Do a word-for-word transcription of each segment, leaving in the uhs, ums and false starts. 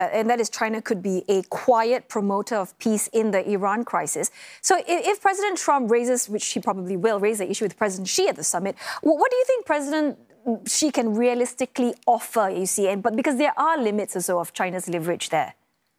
and that is China could be a quiet promoter of peace in the Iran crisis. So if, if President Trump raises, which he probably will, raise the issue with President Xi at the summit, what do you think President Xi can realistically offer, you see? And, but because there are limits also of China's leverage there.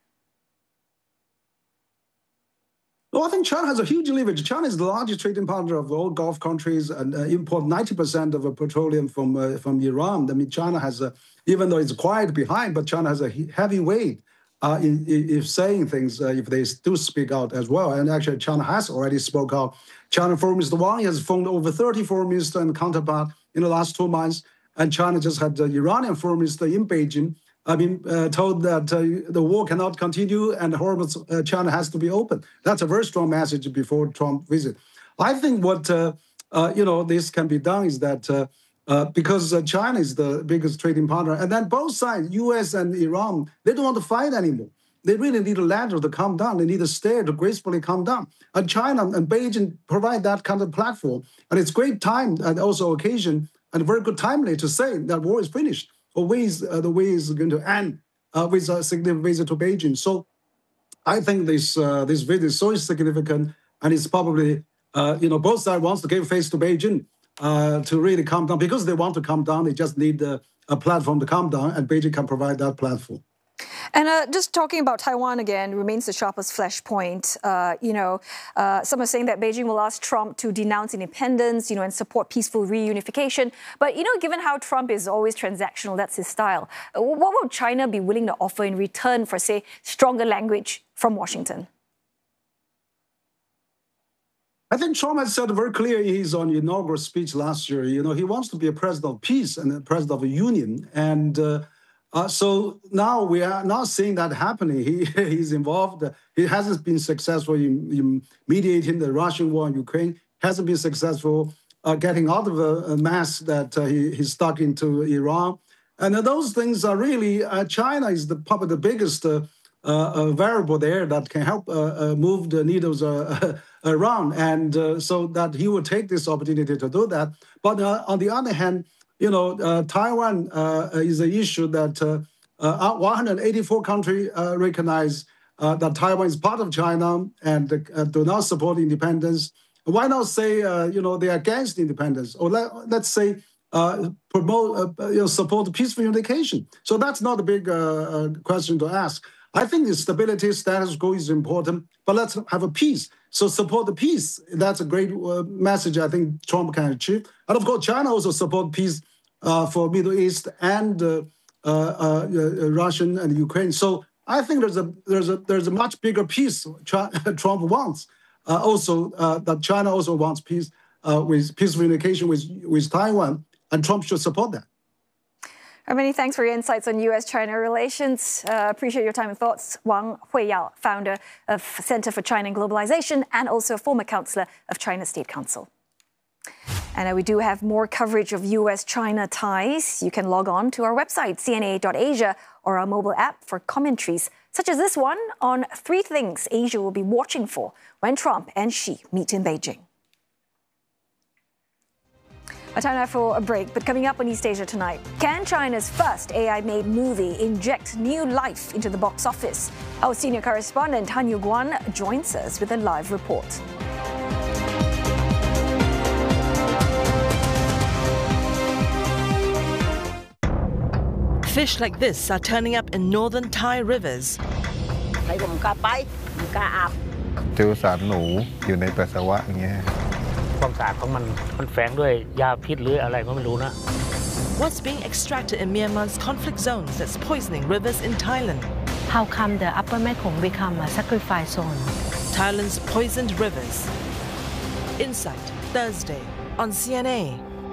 Well, I think China has a huge leverage. China is the largest trading partner of all Gulf countries and uh, import ninety percent of uh, petroleum from uh, from Iran. I mean, China has, a, even though it's quiet behind, but China has a heavy weight uh, in, in, in saying things uh, if they do speak out as well. And actually, China has already spoke out. China Foreign Minister Wang has phoned over thirty foreign ministers and counterpart in the last two months. And China just had the Iranian foreign minister in Beijing. I mean, uh, told that uh, the war cannot continue and Hormuz, uh, China has to be open. That's a very strong message before Trump visit. I think what, uh, uh, you know, this can be done is that uh, uh, because uh, China is the biggest trading partner, and then both sides, U S and Iran, they don't want to fight anymore. They really need a ladder to come down. They need a stair to gracefully come down. And China and Beijing provide that kind of platform. And it's great time and also occasion and very good timely to say that war is finished. Or ways, uh, the way is going to end uh, with a significant visit to Beijing. So I think this uh, this visit is so significant, and it's probably, uh, you know, both sides wants to give face to Beijing uh, to really calm down. Because they want to calm down, they just need uh, a platform to calm down, and Beijing can provide that platform. And uh, just talking about Taiwan again remains the sharpest flashpoint. Uh, you know, uh, some are saying that Beijing will ask Trump to denounce independence, you know, and support peaceful reunification. But, you know, given how Trump is always transactional, that's his style, what would China be willing to offer in return for, say, stronger language from Washington? I think Trump has said very clearly in his inaugural speech last year, you know, he wants to be a president of peace and a president of a union. And uh, Uh, so now we are not seeing that happening. He he's involved. He hasn't been successful in, in mediating the Russian war in Ukraine. Hasn't been successful uh, getting out of a, a mess that uh, he, he's stuck into Iran. And uh, those things are really, uh, China is the, probably the biggest uh, uh, variable there that can help uh, uh, move the needles uh, around. And uh, so that he will take this opportunity to do that. But uh, on the other hand, you know, uh, Taiwan uh, is an issue that uh, uh, one hundred eighty-four countries uh, recognize uh, that Taiwan is part of China and uh, do not support independence. Why not say, uh, you know, they are against independence? Or let, let's say uh, promote, uh, you know, support peaceful unification. So that's not a big uh, question to ask. I think the stability, status quo is important, but let's have a peace. So support the peace. That's a great uh, message I think Trump can achieve. And of course, China also support peace Uh, for Middle East and uh, uh, uh, uh, Russian and Ukraine. So I think there's a there's a there's a much bigger peace Trump wants. Uh, also, uh, that China also wants peace uh, with peaceful unification with with Taiwan, and Trump should support that. Many thanks for your insights on U S China relations. Uh, appreciate your time and thoughts. Wang Huiyao, founder of Center for China and Globalization, and also a former counselor of China State Council. And uh, we do have more coverage of U S China ties. You can log on to our website, C N A dot asia, or our mobile app for commentaries, such as this one on three things Asia will be watching for when Trump and Xi meet in Beijing. A time now for a break, but coming up on East Asia tonight, can China's first A I-made movie inject new life into the box office? Our senior correspondent, Han Yu-Guan, joins us with a live report. Fish like this are turning up in northern Thai rivers. ผมกล้าไปผมกล้าอาบเจอสารหนูอยู่ในปัสสาวะอย่างเงี้ยความสะอาดของมันมันแฝงด้วยยาพิษหรืออะไรก็ไม่รู้นะ What's being extracted in Myanmar's conflict zones that's poisoning rivers in Thailand? How come the upper Mekong become a sacrifice zone? Thailand's poisoned rivers. Insight, Thursday on C N A.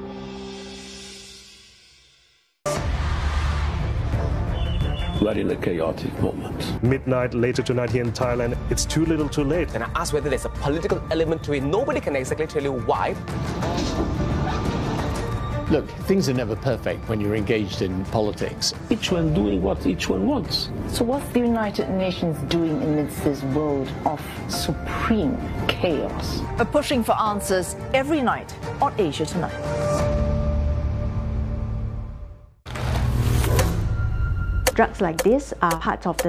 We're in a chaotic moment. Midnight later tonight here in Thailand, it's too little too late. And I asked whether there's a political element to it. Nobody can exactly tell you why. Look, things are never perfect when you're engaged in politics. Each one doing what each one wants. So what's the United Nations doing amidst this world of supreme chaos? We're pushing for answers every night on Asia Tonight. drugs like this are part of the